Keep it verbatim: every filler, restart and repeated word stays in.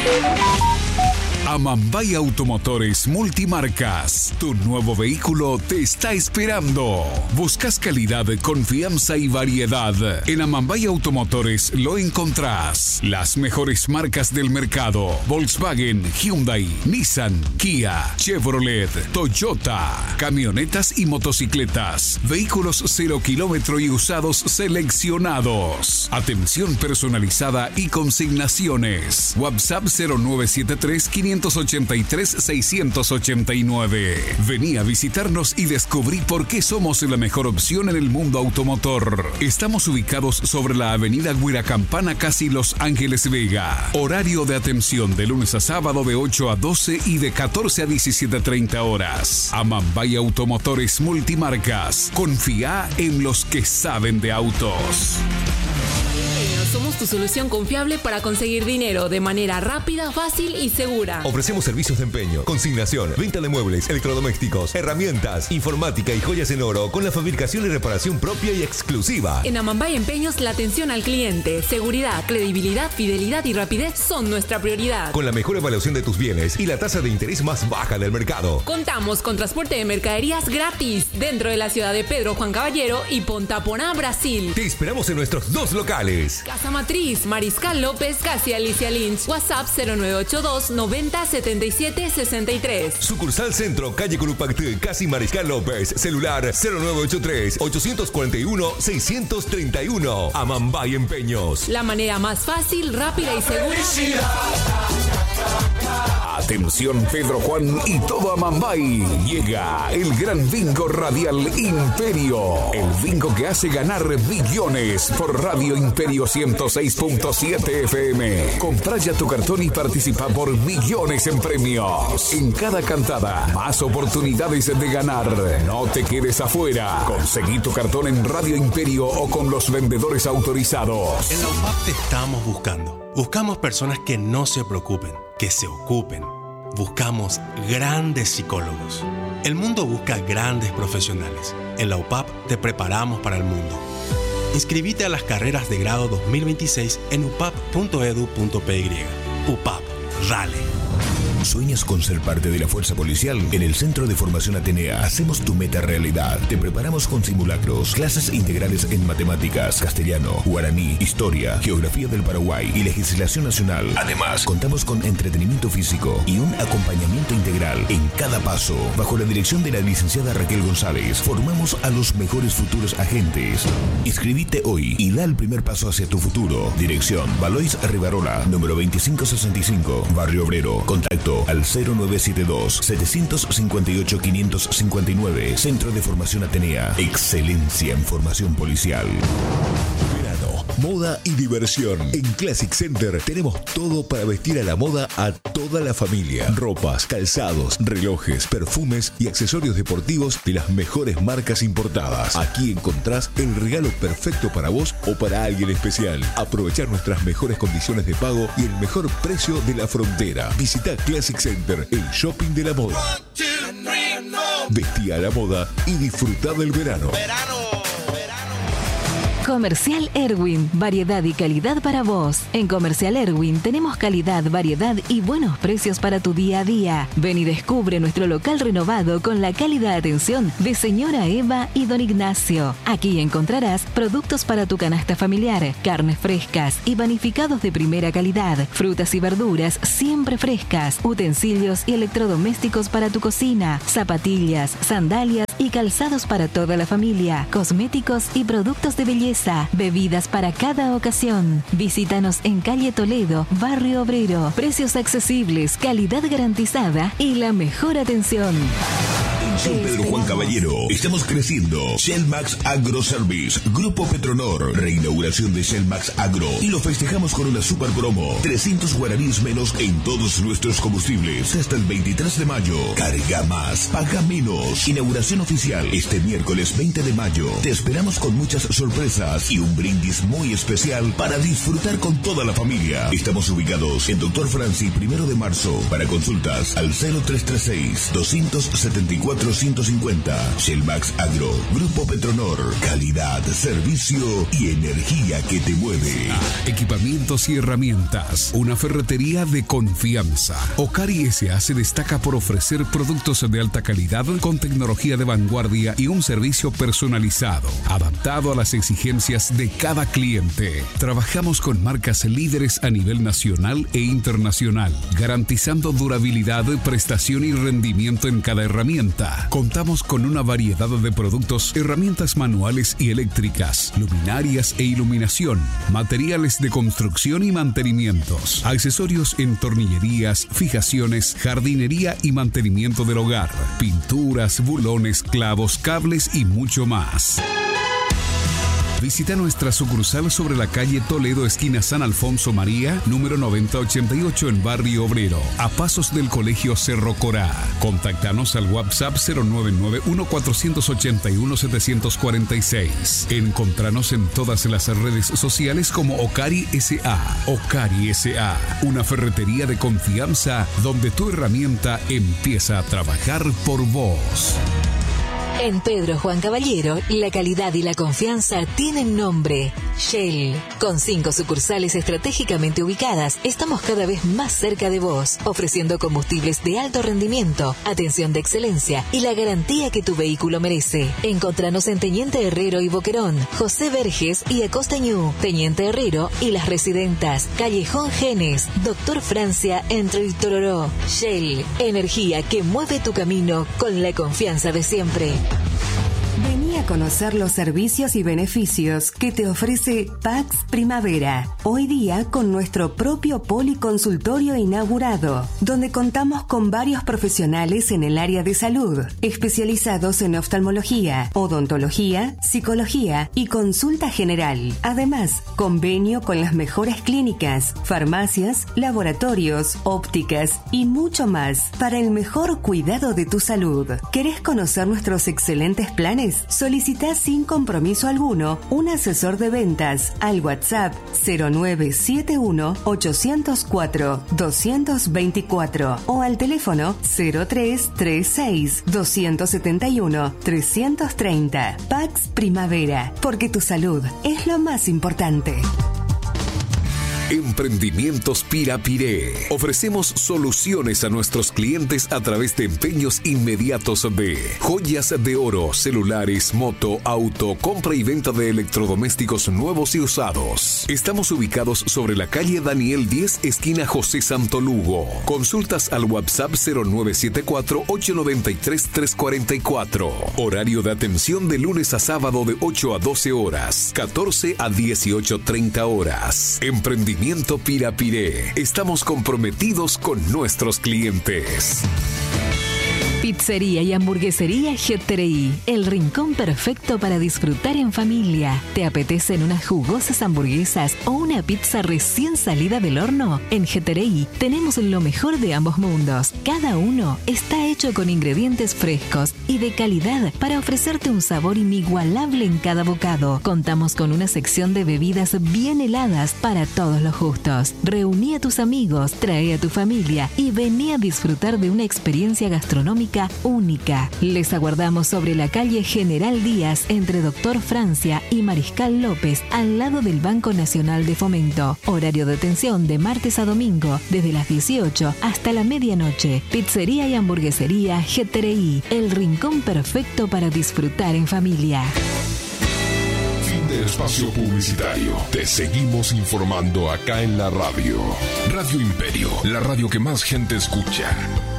Amambay Automotores Multimarcas. Tu nuevo vehículo te está esperando. ¿Buscas calidad, confianza y variedad? En Amambay Automotores lo encontrás. Las mejores marcas del mercado: Volkswagen, Hyundai, Nissan, Kia, Chevrolet, Toyota. Camionetas y motocicletas. Vehículos cero kilómetro y usados seleccionados. Atención personalizada y consignaciones. WhatsApp cero nueve siete tres, quinientos ochenta y tres, seiscientos ochenta y nueve. Vení a visitarnos y descubrí por qué somos la mejor opción en el mundo automotor. Estamos ubicados sobre la avenida Huiracampana, casi Los Ángeles Vega. Horario de atención de lunes a sábado de ocho a doce y de catorce a diecisiete treinta horas. Amambay Automotores Multimarcas. Confía en los que saben de autos. Somos tu solución confiable para conseguir dinero de manera rápida, fácil y segura. Ofrecemos servicios de empeño, consignación, venta de muebles, electrodomésticos, herramientas, informática y joyas en oro con la fabricación y reparación propia y exclusiva. En Amambay Empeños, la atención al cliente, seguridad, credibilidad, fidelidad y rapidez son nuestra prioridad. Con la mejor evaluación de tus bienes y la tasa de interés más baja del mercado. Contamos con transporte de mercaderías gratis dentro de la ciudad de Pedro Juan Caballero y Pontaponá, Brasil. Te esperamos en nuestros dos locales. Casa Matriz, Mariscal López, casi Alicia Lynch. WhatsApp cero nueve ocho dos, noventa, setenta y siete, sesenta y tres. Sucursal Centro, calle Curupactí, casi Mariscal López. Celular cero nueve ocho tres, ocho cuatro uno, seis tres uno. Amambay Empeños. La manera más fácil, rápida y segura. Atención Pedro Juan y todo Amambay. Llega el gran bingo radial Imperio. El bingo que hace ganar millones por Radio Imperio ciento seis punto siete F M. Comprá ya tu cartón y participa por millones en premios. En cada cantada, más oportunidades de ganar. No te quedes afuera. Conseguí tu cartón en Radio Imperio o con los vendedores autorizados. En la U P A P te estamos buscando. Buscamos personas que no se preocupen, que se ocupen. Buscamos grandes psicólogos. El mundo busca grandes profesionales. En la U P A P te preparamos para el mundo. Inscribite a las carreras de grado dos mil veintiséis en u p a p punto e d u punto p y. U P A P, Rale. ¿Sueñas con ser parte de la fuerza policial? En el Centro de Formación Atenea hacemos tu meta realidad. Te preparamos con simulacros, clases integrales en matemáticas, castellano, guaraní, historia, geografía del Paraguay y legislación nacional. Además, contamos con entretenimiento físico y un acompañamiento integral en cada paso. Bajo la dirección de la licenciada Raquel González, formamos a los mejores futuros agentes. Inscribite hoy y da el primer paso hacia tu futuro. Dirección: Valois Rivarola, número veinticinco sesenta y cinco, Barrio Obrero. Contacto al cero nueve siete dos, siete cinco ocho, cinco cinco nueve. Centro de Formación Atenea. Excelencia en formación policial. Verano, moda y diversión. En Classic Center tenemos todo para vestir a la moda a toda la familia. Ropas, calzados, relojes, perfumes y accesorios deportivos de las mejores marcas importadas. Aquí encontrás el regalo perfecto para vos o para alguien especial. Aprovechar nuestras mejores condiciones de pago y el mejor precio de la frontera. Visita Classic Center, el shopping de la moda. Vestí a la moda y disfruta del verano. Comercial Erwin, variedad y calidad para vos. En Comercial Erwin tenemos calidad, variedad y buenos precios para tu día a día. Ven y descubre nuestro local renovado con la cálida atención de señora Eva y don Ignacio. Aquí encontrarás productos para tu canasta familiar, carnes frescas y panificados de primera calidad, frutas y verduras siempre frescas, utensilios y electrodomésticos para tu cocina, zapatillas, sandalias y calzados para toda la familia, cosméticos y productos de belleza. Bebidas para cada ocasión. Visítanos en calle Toledo, Barrio Obrero. Precios accesibles, calidad garantizada y la mejor atención. En San Pedro Juan Caballero estamos creciendo. Shellmax Agro Service, Grupo Petronor, reinauguración de Shellmax Agro y lo festejamos con una super promo. trescientos guaraníes menos en todos nuestros combustibles hasta el veintitrés de mayo. Carga más, paga menos. Inauguración oficial este miércoles veinte de mayo. Te esperamos con muchas sorpresas y un brindis muy especial para disfrutar con toda la familia. Estamos ubicados en Doctor Franci, primero de marzo. Para consultas al cero tres tres seis, dos siete cuatro, cuatrocientos cincuenta. Shellmax Agro, Grupo Petronor. Calidad, servicio y energía que te mueve. Equipamientos y herramientas. Una ferretería de confianza. Ocari S A se destaca por ofrecer productos de alta calidad con tecnología de vanguardia y un servicio personalizado, adaptado a las exigencias de cada cliente. Trabajamos con marcas líderes a nivel nacional e internacional, garantizando durabilidad, prestación y rendimiento en cada herramienta. Contamos con una variedad de productos, herramientas manuales y eléctricas, luminarias e iluminación, materiales de construcción y mantenimientos, accesorios en tornillerías, fijaciones, jardinería y mantenimiento del hogar, pinturas, bulones, clavos, cables y mucho más. Visita nuestra sucursal sobre la calle Toledo, esquina San Alfonso María, número noventa ochenta y ocho en Barrio Obrero, a pasos del Colegio Cerro Corá. Contáctanos al WhatsApp cero nueve nueve uno cuatro ocho uno siete cuatro seis. Encontranos en todas las redes sociales como Ocari S A. Ocari S A, una ferretería de confianza donde tu herramienta empieza a trabajar por vos. En Pedro Juan Caballero, la calidad y la confianza tienen nombre. Shell. Con cinco sucursales estratégicamente ubicadas, estamos cada vez más cerca de vos, ofreciendo combustibles de alto rendimiento, atención de excelencia y la garantía que tu vehículo merece. Encontranos en Teniente Herrero y Boquerón, José Verges y Acosta Ñu, Teniente Herrero y Las Residentas, Callejón Genes, Doctor Francia, entre Tororó. Shell. Energía que mueve tu camino con la confianza de siempre. Vení a conocer los servicios y beneficios que te ofrece Pax Primavera. Hoy día con nuestro propio policonsultorio inaugurado, donde contamos con varios profesionales en el área de salud, especializados en oftalmología, odontología, psicología y consulta general. Además, convenio con las mejores clínicas, farmacias, laboratorios, ópticas y mucho más para el mejor cuidado de tu salud. ¿Querés conocer nuestros excelentes planes? Solicita sin compromiso alguno un asesor de ventas al WhatsApp cero nueve siete uno ocho cero cuatro dos dos cuatro o al teléfono cero tres tres seis dos siete uno tres tres cero. Pax Primavera, porque tu salud es lo más importante. Emprendimientos Pirapiré. Ofrecemos soluciones a nuestros clientes a través de empeños inmediatos de joyas de oro, celulares, moto, auto, compra y venta de electrodomésticos nuevos y usados. Estamos ubicados sobre la calle Daniel diez, esquina José Santo Lugo. Consultas al WhatsApp cero nueve siete cuatro ocho nueve tres tres cuatro cuatro. Horario de atención de lunes a sábado de ocho a doce horas, catorce a dieciocho treinta horas. Emprendimiento Pirapiré. Estamos comprometidos con nuestros clientes. Pizzería y hamburguesería Gettereí, el rincón perfecto para disfrutar en familia. ¿Te apetecen unas jugosas hamburguesas o una pizza recién salida del horno? En Gettereí tenemos lo mejor de ambos mundos. Cada uno está hecho con ingredientes frescos y de calidad para ofrecerte un sabor inigualable en cada bocado. Contamos con una sección de bebidas bien heladas para todos los gustos. Reuní a tus amigos, trae a tu familia y vení a disfrutar de una experiencia gastronómica única. Les aguardamos sobre la calle General Díaz entre Doctor Francia y Mariscal López, al lado del Banco Nacional de Fomento. Horario de atención de martes a domingo desde las dieciocho hasta la medianoche. Pizzería y hamburguesería Gettereí, el rincón perfecto para disfrutar en familia. Fin del espacio publicitario. Te seguimos informando acá en la radio. Radio Imperio, la radio que más gente escucha.